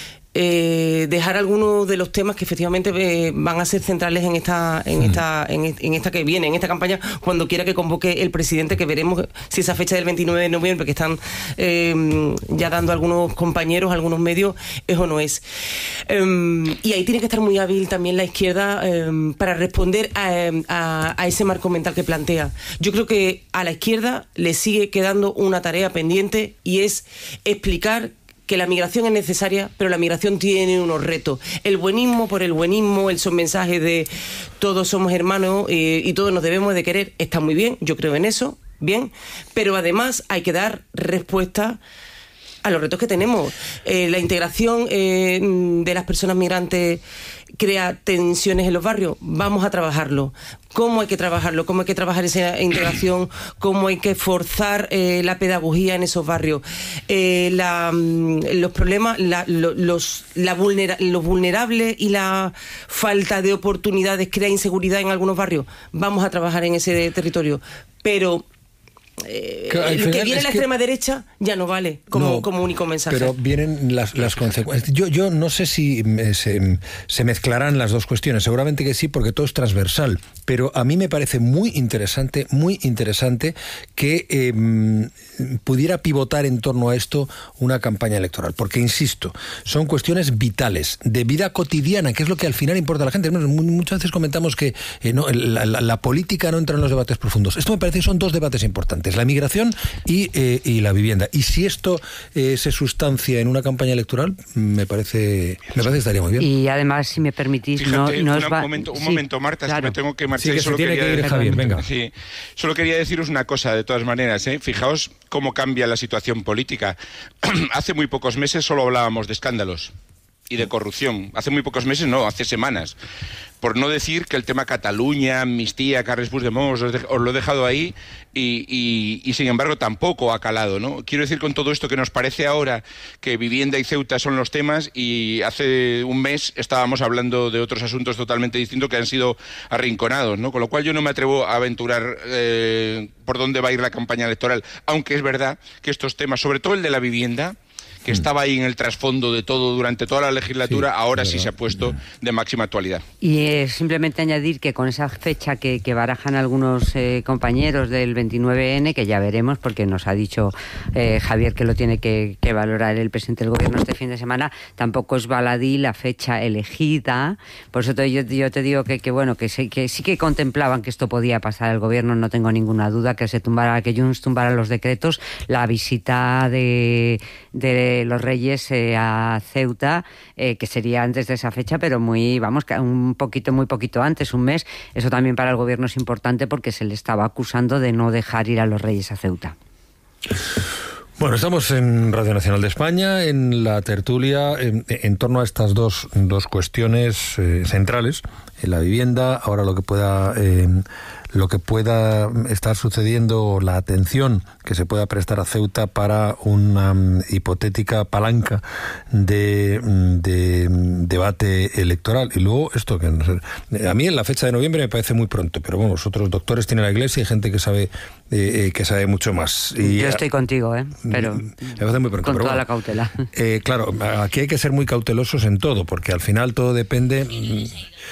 Eh, dejar algunos de los temas que efectivamente eh, van a ser centrales en esta en esta en, en esta que viene, en esta campaña, cuando quiera que convoque el presidente, que veremos si esa fecha del veintinueve de noviembre que están eh, ya dando algunos compañeros, algunos medios, es o no es. Eh, y ahí tiene que estar muy hábil también la izquierda eh, para responder a, a, a ese marco mental que plantea. Yo creo que a la izquierda le sigue quedando una tarea pendiente, y es explicar que la migración es necesaria, pero la migración tiene unos retos. El buenismo por el buenismo, el mensaje de todos somos hermanos eh, y todos nos debemos de querer, está muy bien, yo creo en eso, bien, pero además hay que dar respuesta a los retos que tenemos. Eh, la integración eh, de las personas migrantes crea tensiones en los barrios. Vamos a trabajarlo. ¿Cómo hay que trabajarlo? ¿Cómo hay que trabajar esa integración? ¿Cómo hay que forzar eh, la pedagogía en esos barrios? Eh, la, los problemas, la, los, la vulnera, los vulnerables y la falta de oportunidades crea inseguridad en algunos barrios. Vamos a trabajar en ese territorio. Pero Eh, claro, el que viene la que extrema derecha ya no vale como, no, como único mensaje. Pero vienen las, las consecuencias. Yo, yo no sé si se, se mezclarán las dos cuestiones. Seguramente que sí, porque todo es transversal. Pero a mí me parece muy interesante, muy interesante que eh, pudiera pivotar en torno a esto una campaña electoral. Porque, insisto, son cuestiones vitales, de vida cotidiana, que es lo que al final importa a la gente. Muchas veces comentamos que eh, no, la, la, la política no entra en los debates profundos. Esto me parece que son dos debates importantes: la migración y, eh, y la vivienda. Y si esto eh, se sustancia en una campaña electoral, me parece me parece que estaría muy bien. Y además, si me permitís, Fíjate, no, no una, os va... un momento, un sí, momento Marta, claro. si me tengo que marchar. Sí, que solo se tiene quería que ir, Javier, venga. Sí, solo quería deciros una cosa, de todas maneras, ¿eh? Fijaos cómo cambia la situación política. Hace muy pocos meses solo hablábamos de escándalos y de corrupción. Hace muy pocos meses, no, hace semanas. Por no decir que el tema Cataluña, amnistía, Carles Puigdemont, os, os lo he dejado ahí y, y, y sin embargo tampoco ha calado, ¿no? Quiero decir con todo esto que nos parece ahora que vivienda y Ceuta son los temas, y hace un mes estábamos hablando de otros asuntos totalmente distintos que han sido arrinconados, ¿no? Con lo cual yo no me atrevo a aventurar eh, por dónde va a ir la campaña electoral, aunque es verdad que estos temas, sobre todo el de la vivienda, que estaba ahí en el trasfondo de todo durante toda la legislatura, sí, ahora sí se ha puesto de máxima actualidad. Y eh, simplemente añadir que con esa fecha que, que barajan algunos eh, compañeros del veintinueve ene, que ya veremos, porque nos ha dicho eh, Javier que lo tiene que, que valorar el presidente del gobierno este fin de semana, tampoco es baladí la fecha elegida. Por eso te, yo, yo te digo que, que bueno, que, se, que sí que contemplaban que esto podía pasar el gobierno, no tengo ninguna duda, que se tumbara, que Junts tumbara los decretos. La visita de, de los Reyes eh, a Ceuta, eh, que sería antes de esa fecha, pero muy, vamos, un poquito, muy poquito antes, un mes. Eso también para el gobierno es importante, porque se le estaba acusando de no dejar ir a los Reyes a Ceuta. Bueno, estamos en Radio Nacional de España, en la tertulia, en, en torno a estas dos, dos cuestiones eh, centrales, en la vivienda, ahora lo que pueda... Eh, lo que pueda estar sucediendo, la atención que se pueda prestar a Ceuta para una um, hipotética palanca de, de debate electoral. Y luego esto, que a mí en la fecha de noviembre me parece muy pronto, pero bueno, vosotros doctores tienen la Iglesia y hay gente que sabe eh, que sabe mucho más. Y, yo estoy contigo, ¿eh? Pero me parece muy pronto, con pero toda bueno, la cautela. Eh, claro, aquí hay que ser muy cautelosos en todo, porque al final todo depende...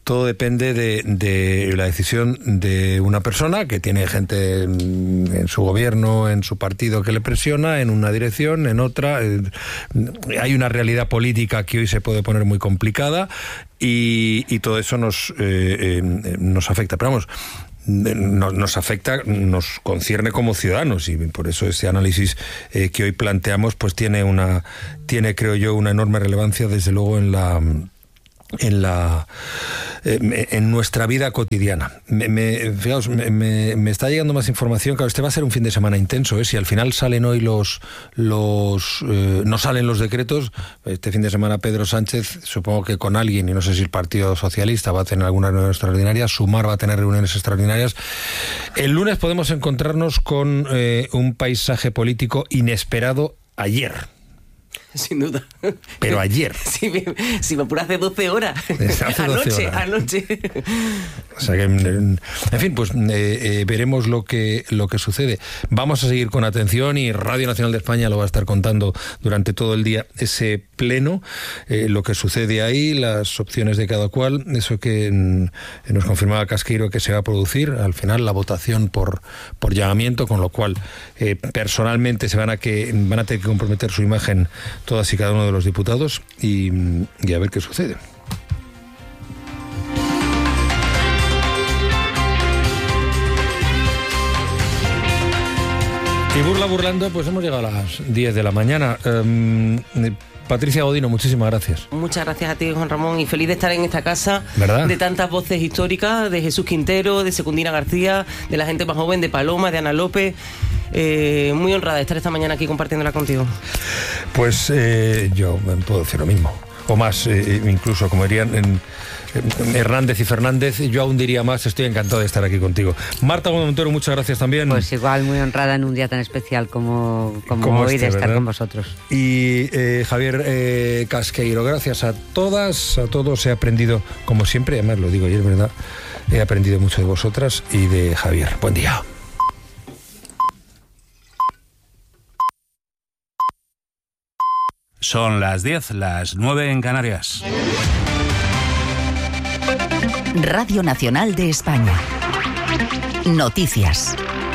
todo depende de, de la decisión de una persona que tiene gente en, en su gobierno, en su partido que le presiona, en una dirección, en otra. Eh, hay una realidad política que hoy se puede poner muy complicada y, y todo eso nos, eh, eh, nos afecta. Pero vamos, Nos, nos afecta, nos concierne como ciudadanos, y por eso ese análisis eh, que hoy planteamos pues tiene una, tiene creo yo una enorme relevancia, desde luego, en la en la eh, en nuestra vida cotidiana. Me, me, fijaos, me, me, me está llegando más información. Claro, este va a ser un fin de semana intenso, ¿eh? Si al final salen hoy los los eh, no salen los decretos, este fin de semana Pedro Sánchez, supongo que con alguien, y no sé si el Partido Socialista va a tener alguna reunión extraordinaria, Sumar va a tener reuniones extraordinarias. El lunes podemos encontrarnos con eh, un paisaje político inesperado ayer. Sin duda. Pero ayer. Si me, si me apura hace doce horas. Hace anoche, doce horas. anoche. O sea que, en fin, pues eh, eh, veremos lo que, lo que sucede. Vamos a seguir con atención, y Radio Nacional de España lo va a estar contando durante todo el día, ese pleno, eh, lo que sucede ahí, las opciones de cada cual, eso que mm, nos confirmaba Casqueiro que se va a producir, al final la votación por, por llamamiento, con lo cual eh, personalmente se van a, que, van a tener que comprometer su imagen todas y cada uno de los diputados, y, y a ver qué sucede. Y burla burlando, pues hemos llegado a las diez de la mañana. Um, Patricia Godino, muchísimas gracias. Muchas gracias a ti, Juan Ramón, y feliz de estar en esta casa, ¿verdad?, de tantas voces históricas, de Jesús Quintero, de Secundina García, de la gente más joven, de Paloma, de Ana López. Eh, muy honrada de estar esta mañana aquí compartiéndola contigo. Pues eh, yo puedo decir lo mismo, o más, eh, incluso, como dirían en, en Hernández y Fernández, yo aún diría más. Estoy encantado de estar aquí contigo. Marta Gómez Montero, muchas gracias también. Pues igual, muy honrada en un día tan especial como, como, como hoy, este, de estar ¿verdad?, con vosotros. Y eh, Javier eh, Casqueiro, gracias a todas, a todos. He aprendido, como siempre, además lo digo y es verdad, he aprendido mucho de vosotras y de Javier. Buen día. Son las diez, las nueve en Canarias. Radio Nacional de España. Noticias.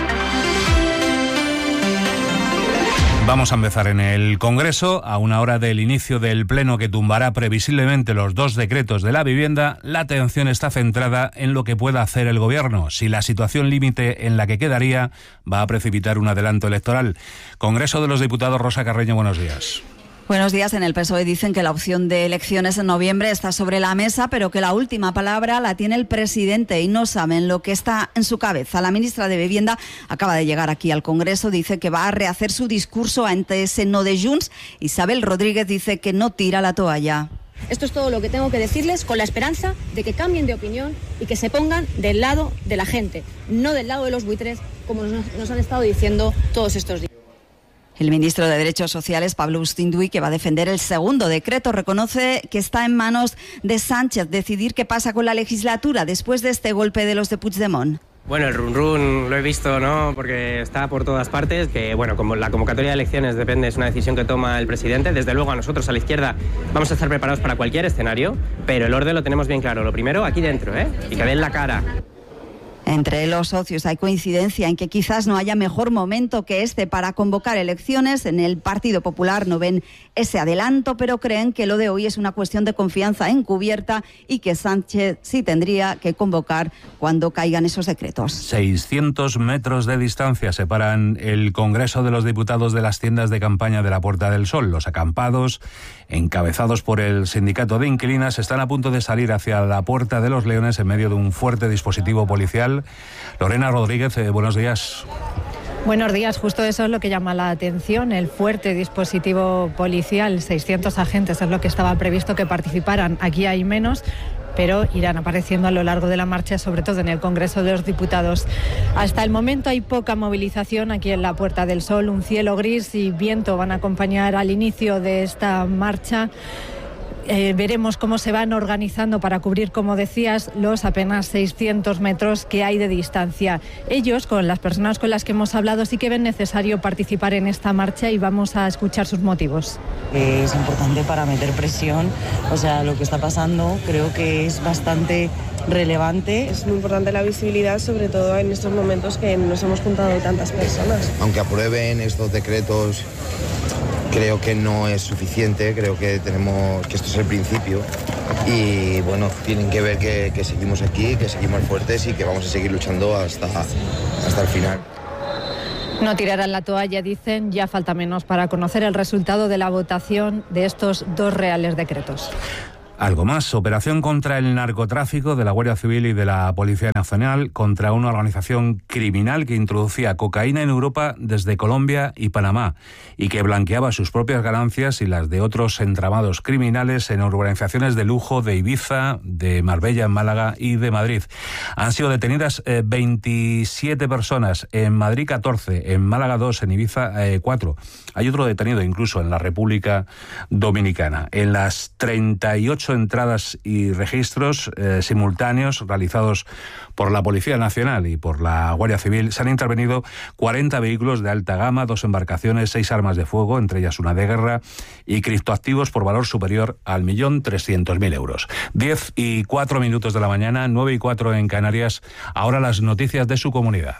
Vamos a empezar en el Congreso. A una hora del inicio del pleno que tumbará previsiblemente los dos decretos de la vivienda, la atención está centrada en lo que pueda hacer el Gobierno, si la situación límite en la que quedaría va a precipitar un adelanto electoral. Congreso de los Diputados, Rosa Carreño, buenos días. Buenos días. En el P S O E dicen que la opción de elecciones en noviembre está sobre la mesa, pero que la última palabra la tiene el presidente y no saben lo que está en su cabeza. La ministra de Vivienda acaba de llegar aquí al Congreso, dice que va a rehacer su discurso ante ese no de Junts. Isabel Rodríguez dice que no tira la toalla. Esto es todo lo que tengo que decirles, con la esperanza de que cambien de opinión y que se pongan del lado de la gente, no del lado de los buitres, como nos, nos han estado diciendo todos estos días. El ministro de Derechos Sociales, Pablo Ustinduy, que va a defender el segundo decreto, reconoce que está en manos de Sánchez decidir qué pasa con la legislatura después de este golpe de los de Puigdemont. Bueno, el run run lo he visto, ¿no? Porque está por todas partes, que bueno, como la convocatoria de elecciones depende, es una decisión que toma el presidente. Desde luego a nosotros a la izquierda vamos a estar preparados para cualquier escenario, pero el orden lo tenemos bien claro. Lo primero, aquí dentro, ¿eh? Y que den la cara. Entre los socios hay coincidencia en que quizás no haya mejor momento que este para convocar elecciones. En el Partido Popular no ven ese adelanto, pero creen que lo de hoy es una cuestión de confianza encubierta y que Sánchez sí tendría que convocar cuando caigan esos decretos. seiscientos metros de distancia separan el Congreso de los Diputados de las tiendas de campaña de la Puerta del Sol. Los acampados, encabezados por el sindicato de inquilinas, están a punto de salir hacia la Puerta de los Leones en medio de un fuerte dispositivo policial. Lorena Rodríguez, eh, buenos días. Buenos días, justo eso es lo que llama la atención, el fuerte dispositivo policial. seiscientos agentes es lo que estaba previsto que participaran. Aquí hay menos, pero irán apareciendo a lo largo de la marcha, sobre todo en el Congreso de los Diputados. Hasta el momento hay poca movilización aquí en la Puerta del Sol. Un cielo gris y viento van a acompañar al inicio de esta marcha. Eh, veremos cómo se van organizando para cubrir, como decías, los apenas seiscientos metros que hay de distancia. Ellos, con las personas con las que hemos hablado, sí que ven necesario participar en esta marcha y vamos a escuchar sus motivos. Es importante para meter presión, o sea, lo que está pasando creo que es bastante relevante. Es muy importante la visibilidad, sobre todo en estos momentos que nos hemos juntado tantas personas. Aunque aprueben estos decretos, creo que no es suficiente, creo que tenemos que esto es el principio y bueno, tienen que ver que, que seguimos aquí, que seguimos fuertes y que vamos a seguir luchando hasta, hasta el final. No tirarán la toalla, dicen, ya falta menos para conocer el resultado de la votación de estos dos reales decretos. Algo más, operación contra el narcotráfico de la Guardia Civil y de la Policía Nacional contra una organización criminal que introducía cocaína en Europa desde Colombia y Panamá y que blanqueaba sus propias ganancias y las de otros entramados criminales en urbanizaciones de lujo de Ibiza, de Marbella, en Málaga y de Madrid. Han sido detenidas eh, veintisiete personas, en Madrid catorce, en Málaga dos, en Ibiza eh, cuatro. Hay otro detenido incluso en la República Dominicana. En las treinta y ocho entradas y registros eh, simultáneos realizados por la Policía Nacional y por la Guardia Civil se han intervenido cuarenta vehículos de alta gama, dos embarcaciones, seis armas de fuego, entre ellas una de guerra, y criptoactivos por valor superior al millón trescientos mil euros. Diez y cuatro minutos de la mañana, nueve y cuatro en Canarias. Ahora las noticias de su comunidad.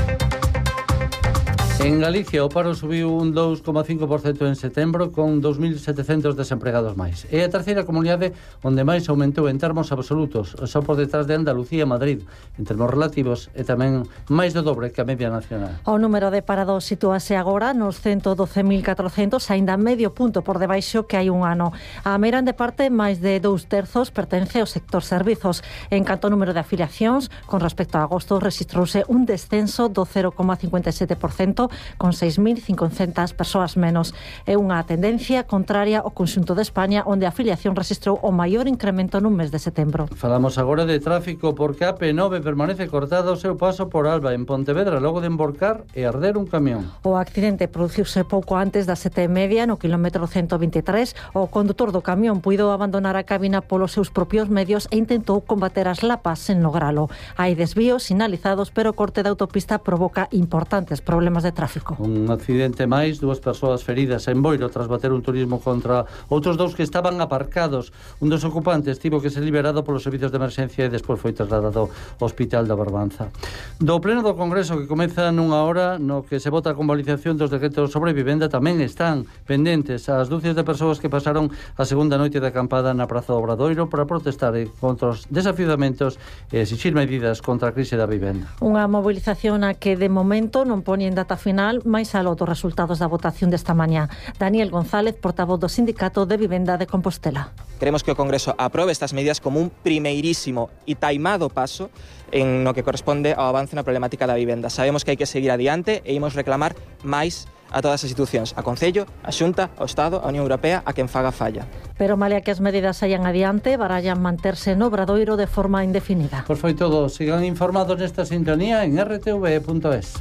En Galicia o paro subiu un dous coma cinco por cento en setembro con dos mil setecentos desempregados máis. É a terceira comunidade onde máis aumentou en termos absolutos, só por detrás de Andalucía e Madrid. En termos relativos é tamén máis do dobre que a media nacional. O número de parados sitúase agora nos ciento doce mil catrocentos, aínda medio punto por debaixo que hai un ano. A meirande parte, máis de dous terzos, pertence ao sector servizos. En canto ao número de afiliacións, con respecto a agosto, registrouse un descenso do cero coma cincuenta e sete por cento con seis mil cincocentas persoas menos. É unha tendencia contraria ao conxunto de España, onde a afiliación registrou o maior incremento nun mes de setembro. Falamos agora de tráfico porque a P nove permanece cortada o seu paso por Alba, en Pontevedra, logo de emborcar e arder un camión. O accidente produciuse pouco antes das sete e media no quilómetro ciento vinte e tres. O condutor do camión puido abandonar a cabina polos seus propios medios e intentou combater as lapas sen logralo. Hai desvíos sinalizados, pero o corte da autopista provoca importantes problemas de tráfico. Un accidente máis, dúas persoas feridas en Boiro tras bater un turismo contra outros dous que estaban aparcados. Un dos ocupantes tivo que ser liberado polos servizos de emerxencia e despois foi trasladado ao Hospital da Barbanza. Do pleno do Congreso que comeza nunha hora no que se vota a convalidación dos decretos sobre vivenda, tamén están pendentes as dúcias de persoas que pasaron a segunda noite de acampada na Praza do Obradoiro para protestar contra os desafiuzamentos e exixir medidas contra a crise da vivenda. Unha movilización a que de momento non poñen data final, máis aló dos resultados da votación desta mañá. Daniel González, portavoz do Sindicato de Vivenda de Compostela. Queremos que o Congreso aprobe estas medidas como un primeirísimo e taimado paso en no que corresponde ao avance na problemática da vivenda. Sabemos que hai que seguir adiante e imos reclamar máis a todas as institucións, a Concello, a Xunta, ao Estado, a Unión Europea, a quen faga falla. Pero malia que as medidas saian adiante, barallan manterse no Obradoiro de forma indefinida. Pois foi todo. Sigan informados nesta sintonía en r t v punto es.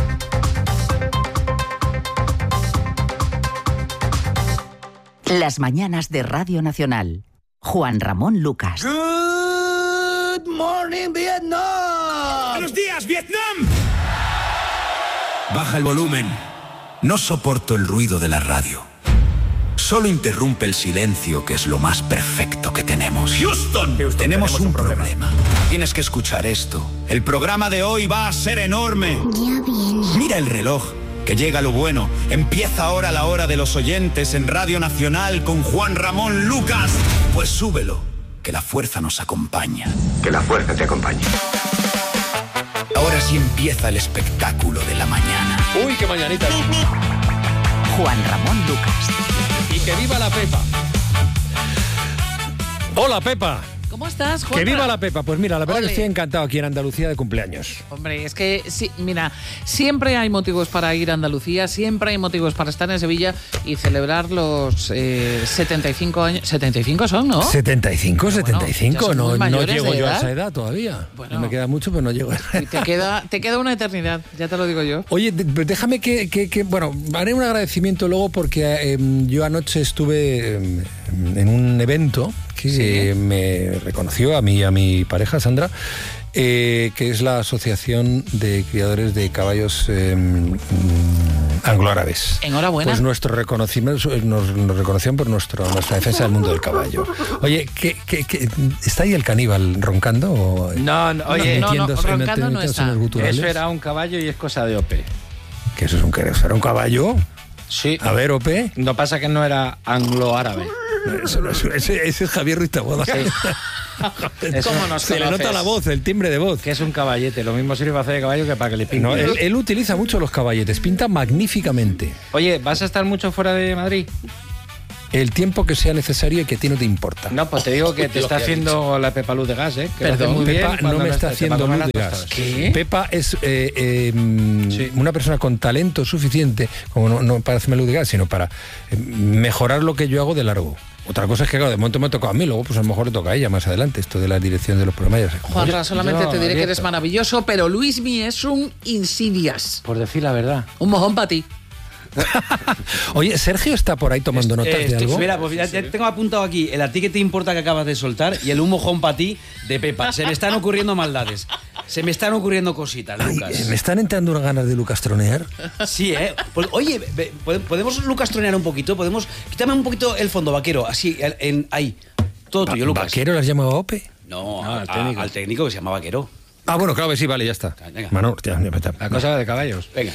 Las mañanas de Radio Nacional. Juan Ramón Lucas. Good morning, Vietnam. Buenos días, Vietnam. Baja el volumen. No soporto el ruido de la radio. Solo interrumpe el silencio, que es lo más perfecto que tenemos. Houston, Houston tenemos, tenemos un problema. problema. Tienes que escuchar esto. El programa de hoy va a ser enorme. Ya viene. Mira el reloj, que llega lo bueno. Empieza ahora la hora de los oyentes en Radio Nacional con Juan Ramón Lucas. Pues súbelo, que la fuerza nos acompaña. Que la fuerza te acompañe. Ahora sí empieza el espectáculo de la mañana. Uy, qué mañanita. Juan Ramón Lucas. Y que viva la Pepa. Hola, Pepa. ¿Cómo ¿Cómo estás, Juan? ¡Que viva la Pepa! Pues mira, la verdad Ole. que estoy encantado aquí en Andalucía de cumpleaños. Hombre, es que, sí, mira, siempre hay motivos para ir a Andalucía, siempre hay motivos para estar en Sevilla y celebrar los eh, setenta y cinco años. setenta y cinco son, ¿no? setenta y cinco, Pero bueno, setenta y cinco, ya son no, muy no mayores llego de yo a edad. esa edad todavía. Bueno. No me queda mucho, pero no llego a esa edad. Y te queda, te queda una eternidad, ya te lo digo yo. Oye, de- déjame que, que- que- bueno, haré un agradecimiento luego porque eh, yo anoche estuve eh, en un evento que Sí. me reconoció a mí y a mi pareja, Sandra, eh, que es la Asociación de Criadores de Caballos eh, mm, Anglo-Árabes. Enhorabuena. Pues nuestro reconocimiento, nos, nos reconocieron por nuestro, nuestra defensa del mundo del caballo. Oye, ¿qué, qué- qué- ¿está ahí el caníbal roncando? O, No, no, oye, no, no, metiéndose- roncando no metiéndose está. en los guturales? Eso era un caballo y es cosa de O P. ¿Que eso es un, eso era un caballo? Sí. A ver, O P. No pasa que no era anglo-árabe. Eso no es- ese, ese es Javier Ruiz Taboada. Eso- ¿Cómo nos Se le conoces? nota la voz, el timbre de voz. Que es un caballete. Lo mismo sirve para hacer de caballo que para que le pinten. No, él, él utiliza mucho los caballetes, pinta magníficamente. Oye, ¿vas a estar mucho fuera de Madrid? El tiempo que sea necesario y que a ti no te importa. No, pues te digo que te Lo está que ha haciendo la Pepa Luz de gas, ¿eh? Que lo hace Perdón, muy Pepa bien no cuando me está te- te haciendo va a comer luz de las gas. tostadas. ¿Qué? Pepa es eh, eh, una persona con talento suficiente, como no, no para hacerme luz de gas, sino para eh, mejorar lo que yo hago de largo. Otra cosa es que, claro, de momento me ha tocado a mí, luego pues a lo mejor le toca a ella más adelante, esto de la dirección de los programas. Ya sé cómo. Juanra, solamente yo, te diré que eres abierto. maravilloso, pero Luismi es un insidias. Por decir la verdad. Un mojón para ti. Oye, Sergio está por ahí tomando notas Eh, de estoy- algo. Mira, pues ya, ya tengo apuntado aquí el a ti que te importa que acabas de soltar y el un mojón para ti de Pepa. Se me están ocurriendo maldades. Se me están ocurriendo cositas, Ay, Lucas. eh, me están entrando unas ganas de Lucas tronear. Sí, ¿eh? Pues, oye, ve- ¿pode- ¿podemos Lucas tronear un poquito? ¿Podemos? Quítame un poquito el fondo, vaquero. Así, en, en- ahí. Todo tuyo, Lucas. ¿Vaquero las llamaba O P E? No, No, al, al técnico. al técnico que se llama vaquero. Ah, bueno, claro que sí, vale, ya está. Venga. Manu, ya, ya, ya. La cosa de caballos. Venga.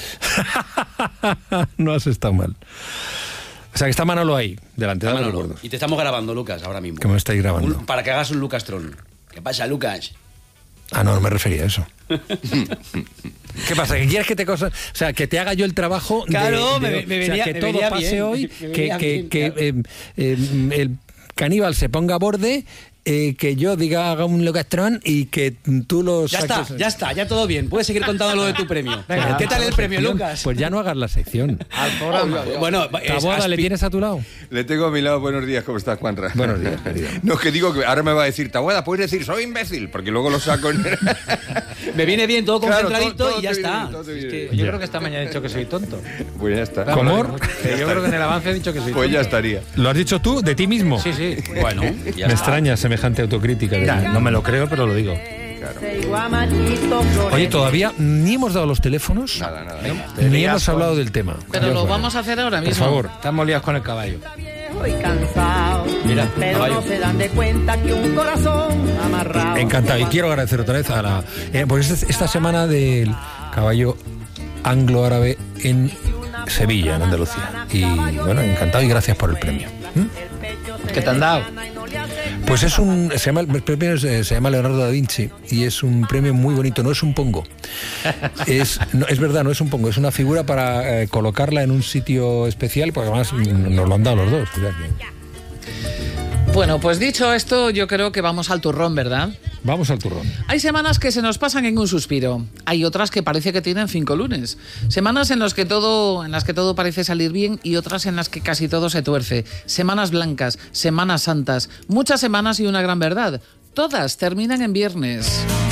No has estado mal. O sea, que está Manolo ahí, delante de los Manolo. gordos. Y te estamos grabando, Lucas, ahora mismo. Que me estáis grabando. Un- para que hagas un Lucas Tron. ¿Qué pasa, Lucas? Ah, no, no me refería a eso. ¿Qué pasa? ¿Que quieres que te cosa, o sea, que te haga yo el trabajo? de- Claro, de- me- me o sea, venía- que me todo venía pase bien, hoy, me que, venía que- bien, que, claro. eh, eh, el caníbal se ponga a borde, eh, que yo diga haga un locastrón y que tú lo Ya saques. está, ya está, ya todo bien. Puedes seguir contando lo de tu premio. Venga, ¿Qué tal el premio, sección. Lucas? Pues ya no hagas la sección. Al programa. Bueno, es Taboada, ¿le aspi- tienes a tu lado? Le tengo a mi lado. Buenos días, ¿cómo estás, Juanra? Buenos días, querido. No, es que digo que ahora me va a decir, Taboada, puedes decir, soy imbécil, porque luego lo saco en... Me viene bien, todo Claro, concentradito todo- todo y ya te viene está. bien, todo te viene Es que- bien. Yo creo que esta mañana he dicho que soy tonto. Pues ya está. ¿Cómo? Que yo creo que en el avance he dicho que soy Pues tonto. ya estaría. ¿Lo has dicho tú de ti mismo? Sí, sí. Bueno, ya Me está. extraña semejante autocrítica. de Ya, mí. no me lo creo, pero lo digo. Oye, todavía ni hemos dado los teléfonos, Nada, nada. ni Deberías hemos con- hablado del tema. Pero Ya lo os vamos a hacer ahora Por mismo. favor. Estamos liados con el caballo. Mira, Pero caballo. no se dan de cuenta que un corazón amarrado. Encantado. Y quiero agradecer otra vez a la... Eh, pues es esta semana del caballo anglo-árabe en Sevilla, en Andalucía. Y bueno, encantado y gracias por el premio. ¿Mm? ¿Qué te han dado? Pues es un... Se llama, el premio es, eh, se llama Leonardo da Vinci y es un premio muy bonito. No es un pongo. Es, no, es verdad, no es un pongo. Es una figura para eh, colocarla en un sitio especial, porque además mm, nos lo han dado los dos. O sea que- Bueno, pues dicho esto, yo creo que vamos al turrón, ¿verdad? Vamos al turrón. Hay semanas que se nos pasan en un suspiro. Hay otras que parece que tienen cinco lunes. Semanas en las que todo, en las que todo parece salir bien y otras en las que casi todo se tuerce. Semanas blancas, semanas santas, muchas semanas y una gran verdad. Todas terminan en viernes.